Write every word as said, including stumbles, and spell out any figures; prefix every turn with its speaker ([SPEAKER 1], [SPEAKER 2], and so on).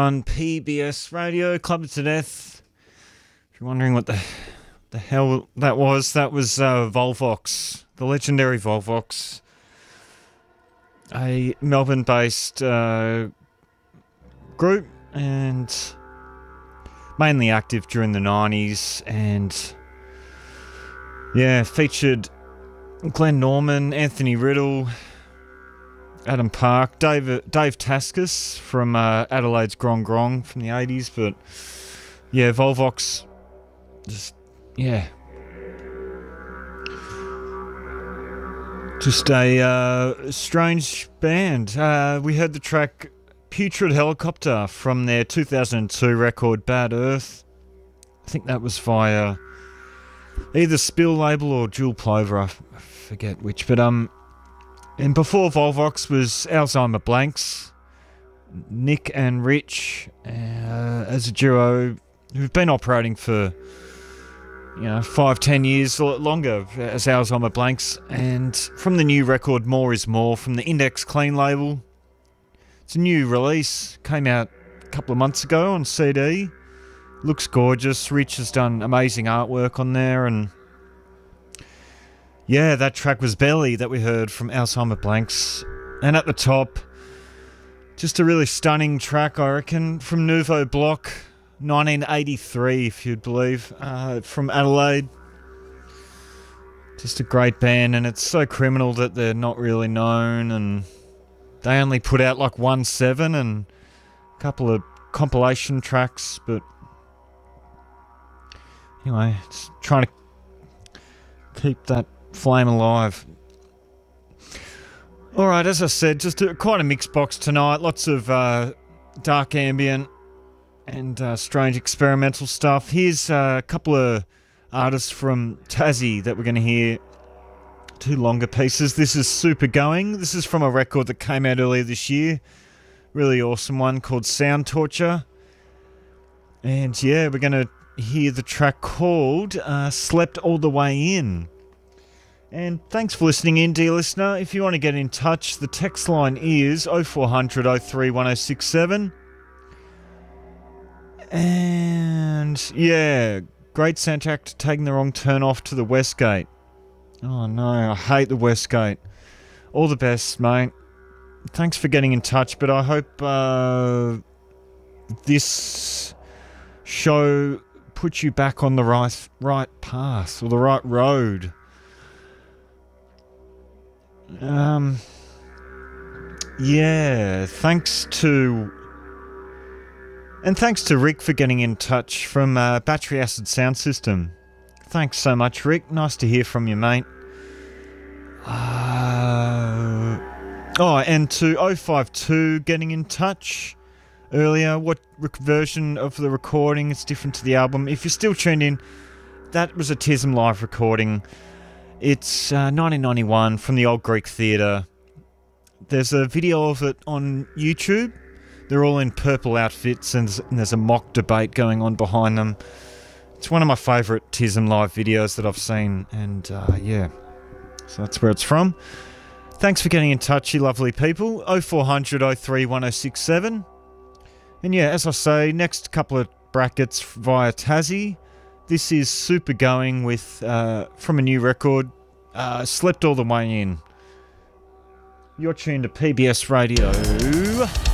[SPEAKER 1] on P B S Radio, Club to Death. If you're wondering what the the hell that was, that was uh, Volvox, the legendary Volvox, a Melbourne-based uh, group and mainly active during the nineties, and yeah, featured Glenn Norman, Anthony Riddle, Adam Park, Dave, Dave Taskus from uh, Adelaide's Grong Grong from the eighties, but yeah, Volvox, just, yeah. Just a uh, strange band. Uh, we heard the track Putrid Helicopter from their two thousand two record Bad Earth. I think that was via either Spill label or Jewel Plover, I forget which, but um, and before Volvox was Alzheimer Blanks, Nick and Rich, uh, as a duo who've been operating for, you know, five, ten years or longer as Alzheimer Blanks, and from the new record More Is More from the Index Clean label. It's a new release, came out a couple of months ago on C D. Looks gorgeous. Rich has done amazing artwork on there, and yeah, that track was Belly that we heard from Alzheimer Blanks. And at the top, just a really stunning track, I reckon, from Nouveau Block, nineteen eighty-three, if you'd believe, uh, from Adelaide. Just a great band, and it's so criminal that they're not really known, and they only put out like one seven and a couple of compilation tracks, but anyway, it's trying to keep that flame alive. Alright, as I said, just a, quite a mixed box tonight. Lots of uh, dark ambient and uh, strange experimental stuff. Here's uh, a couple of artists from Tassie that we're going to hear. Two longer pieces. This is Super Going. This is from a record that came out earlier this year. Really awesome one called Sound Torture. And yeah, we're going to hear the track called uh, Slept All the Way In. And thanks for listening in, dear listener. If you want to get in touch, the text line is oh four hundred oh three one oh six seven. And yeah, great soundtrack to Taking the Wrong Turn Off to the Westgate. Oh no, I hate the Westgate. All the best, mate. Thanks for getting in touch, but I hope uh, this show puts you back on the right, right path, or the right road. Um, yeah, thanks to... And thanks to Rick for getting in touch from uh, Battery Acid Sound System. Thanks so much, Rick. Nice to hear from you, mate. Uh, oh, and to oh five two getting in touch earlier. What rec- version of the recording is different to the album? If you're still tuned in, that was a Tism live recording. It's uh, nineteen ninety-one from the Old Greek Theatre. There's a video of it on YouTube. They're all in purple outfits, and there's a mock debate going on behind them. It's one of my favourite Tism live videos that I've seen, and uh, yeah, so that's where it's from. Thanks for getting in touch, you lovely people. oh four hundred oh three one oh six seven. And yeah, as I say, next couple of brackets via Tassie. This is Super Going with, uh, from a new record, uh, Slept All the Way In. You're tuned to P B S Radio.